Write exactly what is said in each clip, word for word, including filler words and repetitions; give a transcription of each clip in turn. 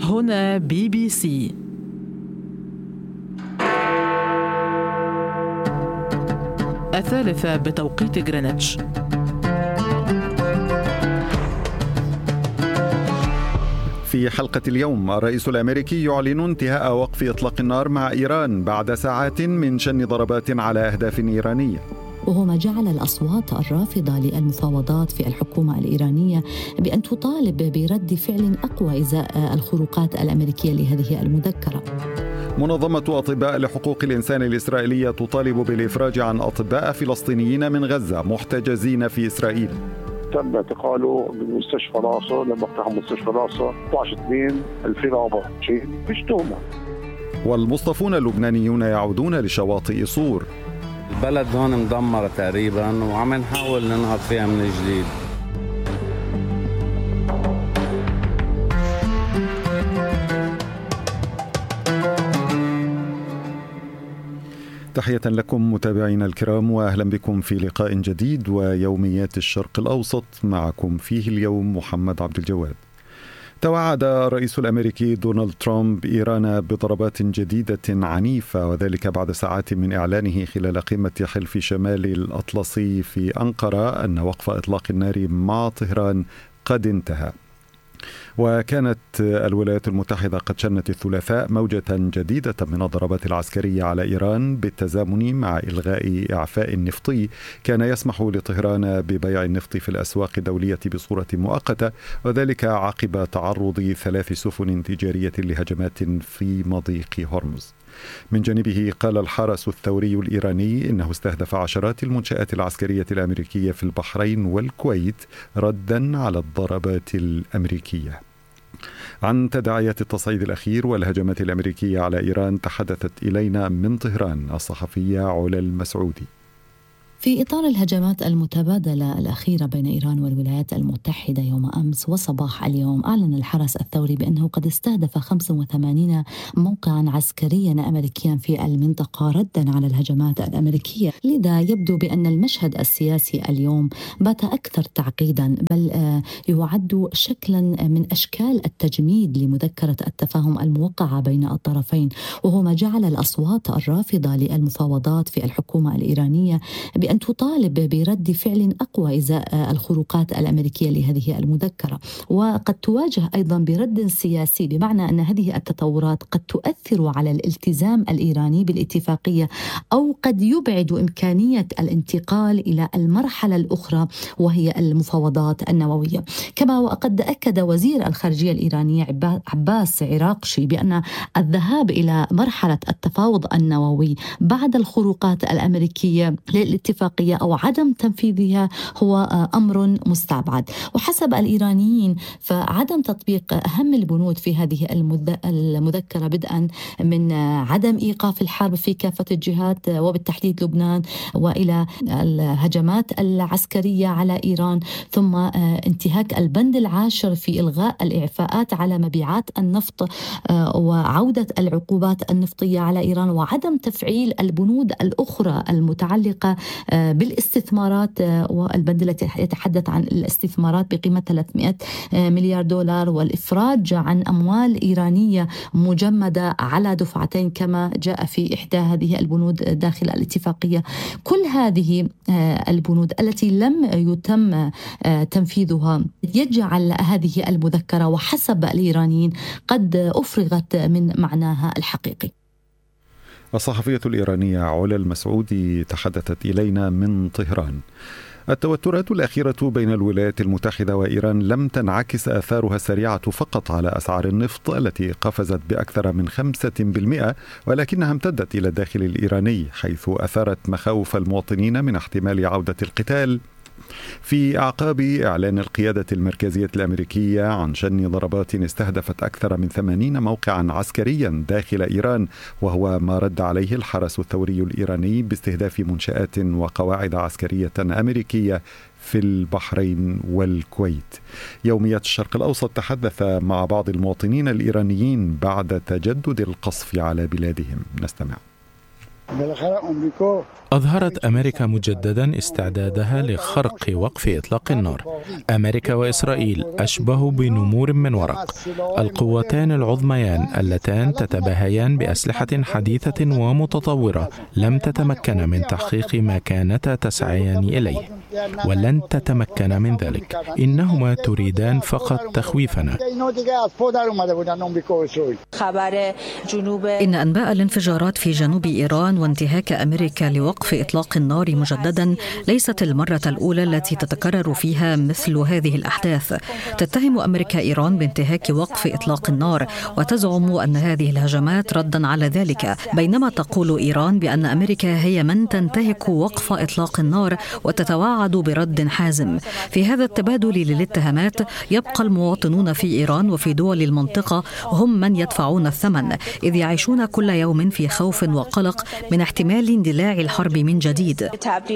هنا بي بي سي. الثالثة بتوقيت غرينتش. في حلقة اليوم، الرئيس الأمريكي يعلن انتهاء وقف إطلاق النار مع إيران بعد ساعات من شن ضربات على أهداف إيرانية، وهو ما جعل الأصوات الرافضة للمفاوضات في الحكومة الإيرانية بأن تطالب برد فعل أقوى إزاء الخروقات الأمريكية لهذه المذكرة. منظمة أطباء لحقوق الإنسان الإسرائيلية تطالب بالإفراج عن أطباء فلسطينيين من غزة محتجزين في إسرائيل. تم اعتقاله من مستشفى ناصر لما اقتحم مستشفى ناصر اثني عشر اثنين ألفين وأربعة وعشرين مش تهمة. والمصطفون اللبنانيون يعودون لشواطئ صور. البلد هون مدمرة تقريبا وعم نحاول ننهض فيها من جديد. تحية لكم متابعينا الكرام، وأهلا بكم في لقاء جديد ويوميات الشرق الأوسط. معكم فيه اليوم محمد عبد الجواد. توعد الرئيس الأمريكي دونالد ترامب إيران بضربات جديدة عنيفة، وذلك بعد ساعات من إعلانه خلال قمة حلف شمال الأطلسي في أنقرة أن وقف إطلاق النار مع طهران قد انتهى. وكانت الولايات المتحدة قد شنت الثلاثاء موجة جديدة من الضربات العسكرية على إيران بالتزامن مع إلغاء إعفاء نفطي كان يسمح لطهران ببيع النفط في الأسواق الدولية بصورة مؤقتة، وذلك عقب تعرض ثلاث سفن تجارية لهجمات في مضيق هرمز. من جانبه قال الحرس الثوري الإيراني إنه استهدف عشرات المنشآت العسكرية الأمريكية في البحرين والكويت ردا على الضربات الأمريكية. عن تداعيات التصعيد الأخير والهجمات الأمريكية على إيران تحدثت إلينا من طهران الصحفية علا المسعودي. في إطار الهجمات المتبادلة الأخيرة بين إيران والولايات المتحدة يوم أمس وصباح اليوم، أعلن الحرس الثوري بأنه قد استهدف خمسة وثمانين موقعا عسكريا أمريكيا في المنطقة ردا على الهجمات الأمريكية. لذا يبدو بأن المشهد السياسي اليوم بات أكثر تعقيدا، بل يعد شكلا من أشكال التجميد لمذكرة التفاهم الموقعة بين الطرفين، وهو ما جعل الأصوات الرافضة للمفاوضات في الحكومة الإيرانية بأن تطالب برد فعل أقوى إزاء الخروقات الأمريكية لهذه المذكرة، وقد تواجه أيضا برد سياسي، بمعنى أن هذه التطورات قد تؤثر على الالتزام الإيراني بالاتفاقية أو قد يبعد إمكانية الانتقال إلى المرحلة الأخرى وهي المفاوضات النووية. كما وقد أكد وزير الخارجية الإيراني عباس عراقشي بأن الذهاب إلى مرحلة التفاوض النووي بعد الخروقات الأمريكية للاتفاقية أو عدم تنفيذها هو أمر مستبعد. وحسب الإيرانيين فعدم تطبيق أهم البنود في هذه المذكرة بدءا من عدم إيقاف الحرب في كافة الجهات وبالتحديد لبنان، وإلى الهجمات العسكرية على إيران، ثم انتهاك البند العاشر في إلغاء الإعفاءات على مبيعات النفط وعودة العقوبات النفطية على إيران، وعدم تفعيل البنود الأخرى المتعلقة بالاستثمارات، والبند التي يتحدث عن الاستثمارات بقيمة ثلاثمئة مليار دولار، والإفراج عن أموال إيرانية مجمدة على دفعتين كما جاء في إحدى هذه البنود داخل الاتفاقية. كل هذه البنود التي لم يتم تنفيذها يجعل هذه المذكرة وحسب الإيرانيين قد أفرغت من معناها الحقيقي. الصحفية الإيرانية علا المسعودي تحدثت إلينا من طهران. التوترات الأخيرة بين الولايات المتحدة وإيران لم تنعكس آثارها السريعة فقط على أسعار النفط التي قفزت بأكثر من خمسة بالمئة، ولكنها امتدت إلى الداخل الإيراني، حيث أثارت مخاوف المواطنين من احتمال عودة القتال في أعقاب إعلان القيادة المركزية الأمريكية عن شن ضربات استهدفت أكثر من ثمانين موقعا عسكريا داخل إيران، وهو ما رد عليه الحرس الثوري الإيراني باستهداف منشآت وقواعد عسكرية أمريكية في البحرين والكويت. يوميات الشرق الأوسط تحدث مع بعض المواطنين الإيرانيين بعد تجدد القصف على بلادهم. نستمع. أظهرت أمريكا مجددا استعدادها لخرق وقف إطلاق النار. أمريكا وإسرائيل أشبه بنمور من ورق، القوتان العظميان اللتان تتباهيان بأسلحة حديثة ومتطورة لم تتمكنا من تحقيق ما كانتا تسعيان إليه، ولن تتمكنا من ذلك. إنهما تريدان فقط تخويفنا. إن أنباء الانفجارات في جنوب إيران وانتهاك أمريكا لوقف إطلاق النار مجددا ليست المرة الأولى التي تتكرر فيها مثل هذه الأحداث. تتهم أمريكا إيران بانتهاك وقف إطلاق النار وتزعم أن هذه الهجمات ردا على ذلك، بينما تقول إيران بأن أمريكا هي من تنتهك وقف إطلاق النار وتتوعد برد حازم. في هذا التبادل للاتهامات يبقى المواطنون في إيران وفي دول المنطقة هم من يدفعون الثمن، إذ يعيشون كل يوم في خوف وقلق من احتمال اندلاع الحرب من جديد.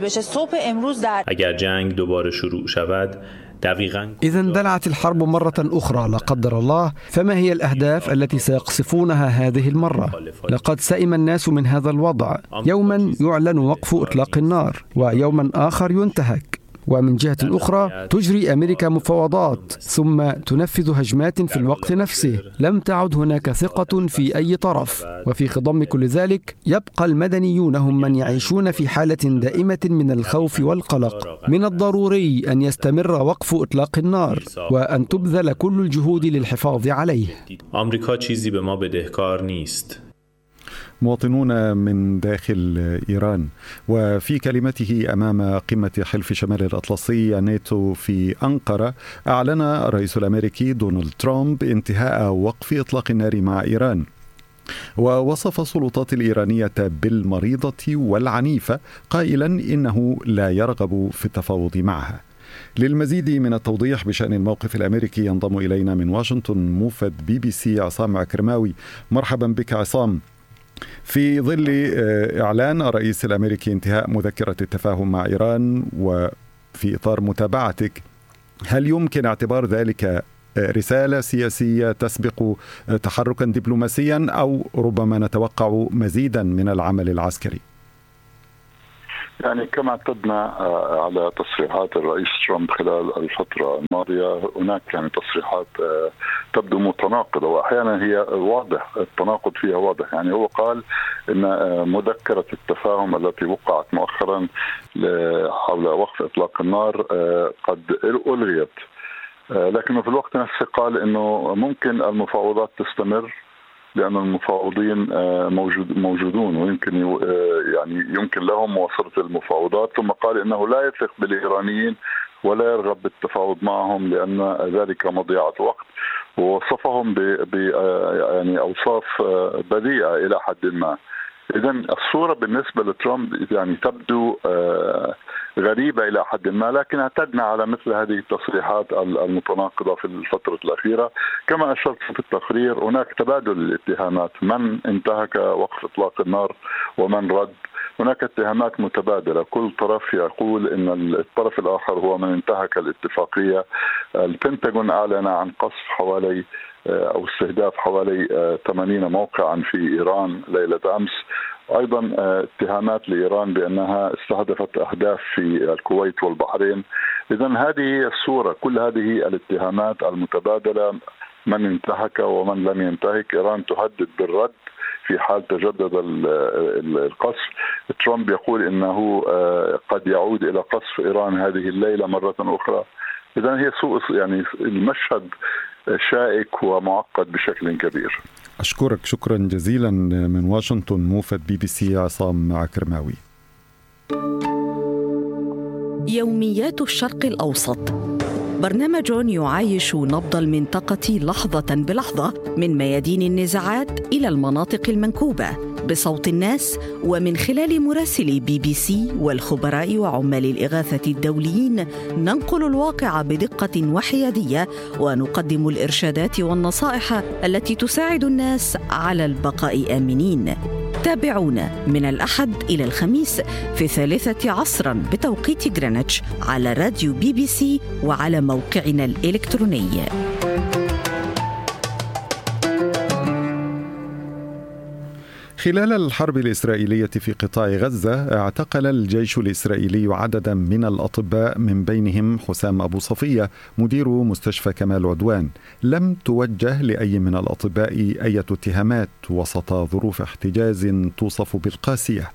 إذا اندلعت الحرب مرة أخرى لا قدر الله، فما هي الأهداف التي سيقصفونها هذه المرة؟ لقد سئم الناس من هذا الوضع. يوما يعلن وقف إطلاق النار ويوما آخر ينتهك، ومن جهة أخرى تجري أمريكا مفاوضات ثم تنفذ هجمات في الوقت نفسه. لم تعد هناك ثقة في أي طرف، وفي خضم كل ذلك يبقى المدنيون هم من يعيشون في حالة دائمة من الخوف والقلق. من الضروري أن يستمر وقف إطلاق النار وأن تبذل كل الجهود للحفاظ عليه. آمریکا چیزی به ما بدهکار نیست. مواطنون من داخل إيران. وفي كلمته أمام قمة حلف شمال الأطلسي الناتو في أنقرة، أعلن الرئيس الأمريكي دونالد ترامب انتهاء وقف إطلاق النار مع إيران، ووصف السلطات الإيرانية بالمريضة والعنيفة، قائلا إنه لا يرغب في التفاوض معها. للمزيد من التوضيح بشأن الموقف الأمريكي ينضم إلينا من واشنطن موفد بي بي سي عصام عكرماوي. مرحبا بك عصام. في ظل إعلان الرئيس الأمريكي انتهاء مذكرة التفاهم مع إيران وفي إطار متابعتك، هل يمكن اعتبار ذلك رسالة سياسية تسبق تحركا دبلوماسيا، أو ربما نتوقع مزيدا من العمل العسكري؟ يعني كما اعتدنا على تصريحات الرئيس ترامب خلال الفترة الماضية، هناك يعني تصريحات تبدو متناقضة، وأحيانا هي واضح التناقض فيها واضح. يعني هو قال إن مذكرة التفاهم التي وقعت مؤخرا حول وقف إطلاق النار قد ألغيت، لكنه في الوقت نفسه قال إنه ممكن المفاوضات تستمر لأن المفاوضين موجود موجودون ويمكن يعني يمكن لهم مواصلة المفاوضات. ثم قال إنه لا يثق بالإيرانيين ولا يرغب بالتفاوض معهم لأن ذلك مضيعة وقت، ووصفهم ب يعني أوصاف بذيئة إلى حد ما. إذن الصورة بالنسبة لترامب يعني تبدو غريبة إلى حد ما، لكن اعتدنا على مثل هذه التصريحات المتناقضة في الفترة الأخيرة. كما أشرت في التقرير هناك تبادل الاتهامات، من انتهك وقف إطلاق النار ومن رد. هناك اتهامات متبادلة، كل طرف يقول إن الطرف الآخر هو من انتهك الاتفاقية. البنتاغون أعلن عن قصف حوالي أو استهداف حوالي ثمانين موقعا في إيران ليلة أمس. أيضا اتهامات لإيران بأنها استهدفت أهداف في الكويت والبحرين. إذن هذه هي الصورة، كل هذه الاتهامات المتبادلة، من انتهك ومن لم ينتهك. إيران تهدد بالرد في حال تجدد القصف. ترامب يقول إنه قد يعود إلى قصف إيران هذه الليلة مرة أخرى. إذن هي سوء يعني المشهد شائك ومعقد بشكل كبير. أشكرك شكرا جزيلا من واشنطن موفد بي بي سي عصام عكرماوي. يوميات الشرق الأوسط، برنامج يعايش نبض المنطقة لحظة بلحظة من ميادين النزاعات إلى المناطق المنكوبة، بصوت الناس ومن خلال مراسلي بي بي سي والخبراء وعمال الإغاثة الدوليين. ننقل الواقع بدقة وحيادية ونقدم الإرشادات والنصائح التي تساعد الناس على البقاء آمنين. تابعونا من الأحد إلى الخميس في الثالثة عصرا بتوقيت غرينتش على راديو بي بي سي وعلى موقعنا الإلكتروني. خلال الحرب الإسرائيلية في قطاع غزة اعتقل الجيش الإسرائيلي عددا من الأطباء من بينهم حسام أبو صفية مدير مستشفى كمال عدوان. لم توجه لأي من الأطباء أي اتهامات وسط ظروف احتجاز توصف بالقاسية.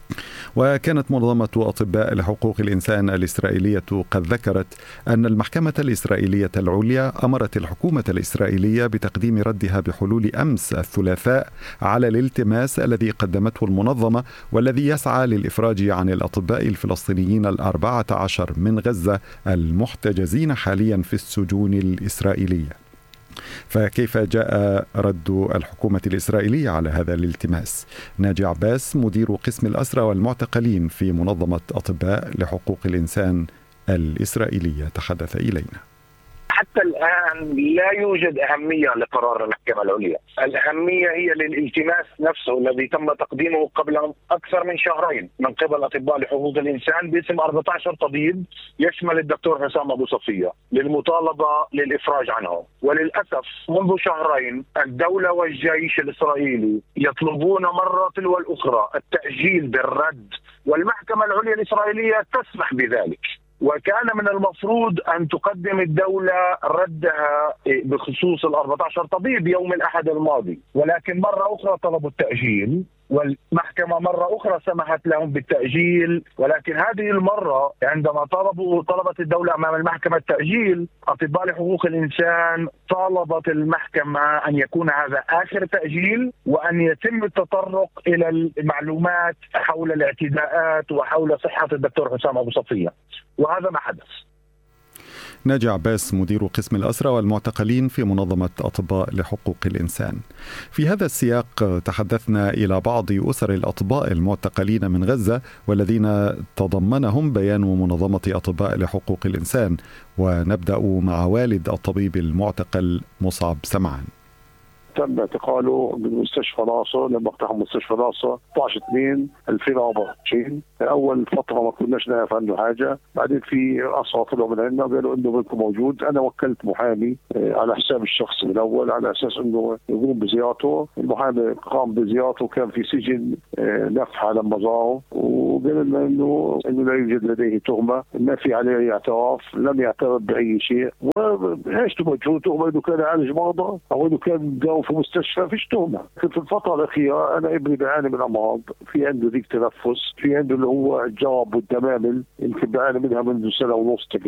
وكانت منظمة أطباء لحقوق الإنسان الإسرائيلية قد ذكرت أن المحكمة الإسرائيلية العليا أمرت الحكومة الإسرائيلية بتقديم ردها بحلول أمس الثلاثاء على الالتماس الذي قدمته المنظمة والذي يسعى للإفراج عن الأطباء الفلسطينيين الأربعة عشر من غزة المحتجزين حاليا في السجون الإسرائيلية. فكيف جاء رد الحكومة الإسرائيلية على هذا الالتماس؟ ناجي عباس مدير قسم الأسرى والمعتقلين في منظمة أطباء لحقوق الإنسان الإسرائيلية تحدث إلينا. حتى الآن لا يوجد أهمية لقرار المحكمة العليا. الأهمية هي للالتماس نفسه الذي تم تقديمه قبل أكثر من شهرين من قبل أطباء لحقوق الإنسان باسم أربعة عشر طبيب يشمل الدكتور حسام أبو صفية للمطالبة للإفراج عنه. وللأسف منذ شهرين الدولة والجيش الإسرائيلي يطلبون مرة تلو الأخرى التأجيل بالرد، والمحكمة العليا الإسرائيلية تسمح بذلك. وكان من المفروض أن تقدم الدولة ردها بخصوص الأربعة عشر طبيب يوم الأحد الماضي، ولكن مرة أخرى طلبوا التأجيل والمحكمة مرة أخرى سمحت لهم بالتأجيل. ولكن هذه المرة عندما طلبوا طلبت الدولة أمام المحكمة التأجيل، أطباء لحقوق الإنسان طالبت المحكمة أن يكون هذا آخر تأجيل وأن يتم التطرق إلى المعلومات حول الاعتداءات وحول صحة الدكتور حسام أبو صفية، وهذا ما حدث. ناجي عباس مدير قسم الأسرى والمعتقلين في منظمة أطباء لحقوق الإنسان. في هذا السياق تحدثنا إلى بعض أسر الأطباء المعتقلين من غزة والذين تضمنهم بيان منظمة أطباء لحقوق الإنسان، ونبدأ مع والد الطبيب المعتقل مصعب سمعان. تم اعتقاله من مستشفى ناصر لما اقتحم مستشفى ناصر اثني عشر اثنين ألفين وأربعة وعشرين. اول فتره ما كناش نعرف عنه حاجه، بعدين في اصوات طلعوا من عندنا قالوا انه بنكم موجود. انا وكلت محامي على حساب الشخص من الاول على اساس انه يقوم بزيارته. المحامي قام بزيارته، كان في سجن نفحه لما زاره، وقال لنا انه انه لا يوجد لديه تهمه، ما في عليه اعتراف، لم يعترف باي شيء. وايش تبغى تهمه انه كان يعالج مرضى او انه كان في مستشفى؟ فيش تهمة. في الفترة الأخيرة أنا ابني بيعاني من أمراض، في عنده ضيق تنفس، في عنده اللي هو الجرب والدمامل، يمكن بيعاني منها منذ سنة ونص.